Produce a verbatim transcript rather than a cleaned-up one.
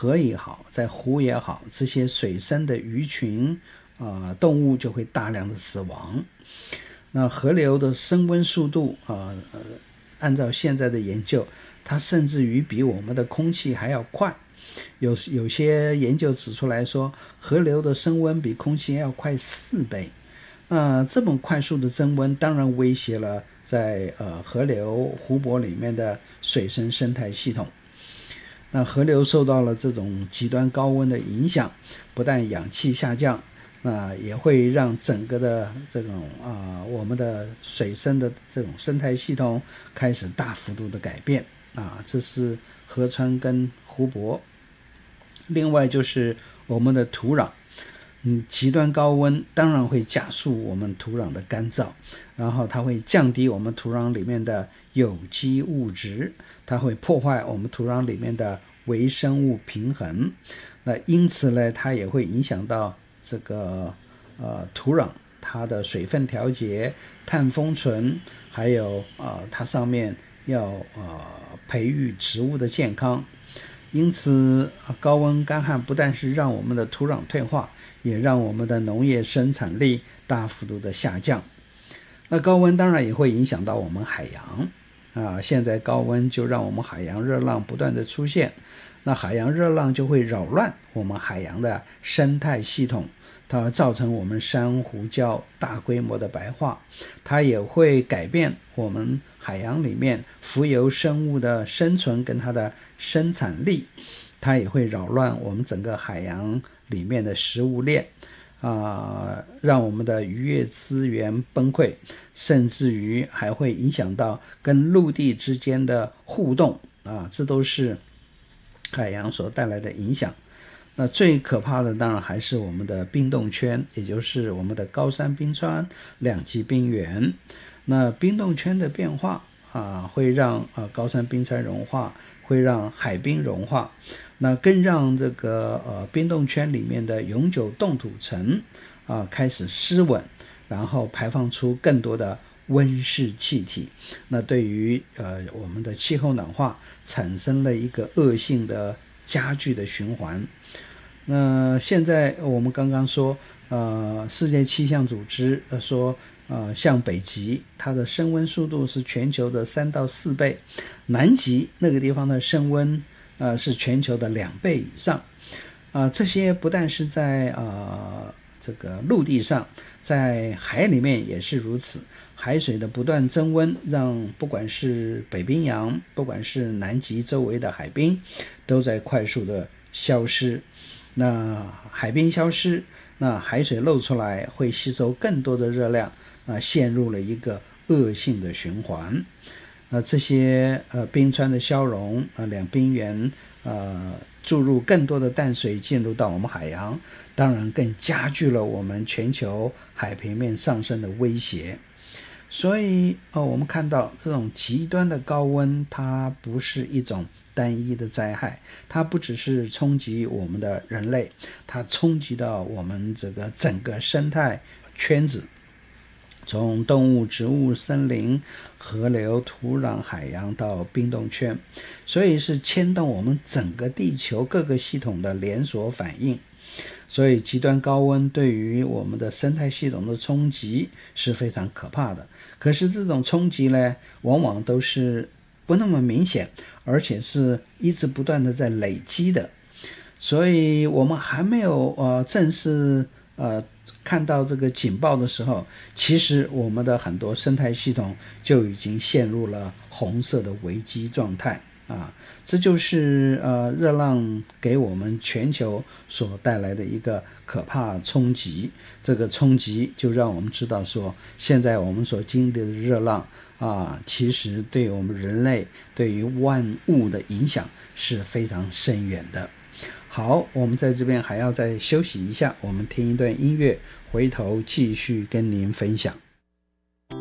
河也好，在湖也好，这些水生的鱼群啊、呃、动物就会大量的死亡。那河流的升温速度啊、呃，按照现在的研究，它甚至于比我们的空气还要快。有有些研究指出来说，河流的升温比空气要快四倍。那这么快速的增温，当然威胁了在呃河流、湖泊里面的水生生态系统。那河流受到了这种极端高温的影响，不但氧气下降，那也会让整个的这种啊、呃、我们的水生的这种生态系统开始大幅度的改变啊，这是河川跟湖泊。另外就是我们的土壤，嗯，极端高温当然会加速我们土壤的干燥，然后它会降低我们土壤里面的有机物质，它会破坏我们土壤里面的微生物平衡。那因此呢，它也会影响到这个呃土壤它的水分调节、碳封存，还有呃它上面要呃培育植物的健康。因此高温干旱不但是让我们的土壤退化，也让我们的农业生产力大幅度的下降。那高温当然也会影响到我们海洋啊，现在高温就让我们海洋热浪不断的出现，那海洋热浪就会扰乱我们海洋的生态系统，它造成我们珊瑚礁大规模的白化，它也会改变我们海洋里面浮游生物的生存跟它的生产力，它也会扰乱我们整个海洋里面的食物链啊、呃，让我们的渔业资源崩溃，甚至于还会影响到跟陆地之间的互动啊，这都是海洋所带来的影响。那最可怕的当然还是我们的冰冻圈，也就是我们的高山冰川、两极冰原。那冰冻圈的变化啊，会让啊高山冰川融化，会让海冰融化，那更让这个呃冰冻圈里面的永久冻土层啊开始失稳，然后排放出更多的温室气体，那对于呃我们的气候暖化产生了一个恶性的加剧的循环。那现在我们刚刚说呃世界气象组织说呃像北极它的升温速度是全球的三到四倍，南极那个地方的升温呃是全球的两倍以上啊、呃、这些不但是在呃这个陆地上，在海里面也是如此。海水的不断增温，让不管是北冰洋，不管是南极周围的海冰，都在快速的消失。那海冰消失，那海水漏出来会吸收更多的热量，那陷入了一个恶性的循环。那这些呃冰川的消融啊，两冰原呃注入更多的淡水进入到我们海洋，当然更加剧了我们全球海平面上升的威胁。所以哦，我们看到这种极端的高温，它不是一种单一的灾害，它不只是冲击我们的人类，它冲击到我们这个整个生态圈子，从动物、植物、森林、河流、土壤、海洋到冰冻圈，所以是牵动我们整个地球各个系统的连锁反应。所以极端高温对于我们的生态系统的冲击是非常可怕的。可是这种冲击呢，往往都是不那么明显，而且是一直不断的在累积的。所以我们还没有呃正式呃看到这个警报的时候，其实我们的很多生态系统就已经陷入了红色的危机状态啊。这就是呃热浪给我们全球所带来的一个可怕冲击。这个冲击就让我们知道说，现在我们所经历的热浪啊，其实对我们人类、对于万物的影响是非常深远的。好，我们在这边还要再休息一下，我们听一段音乐，回头继续跟您分享。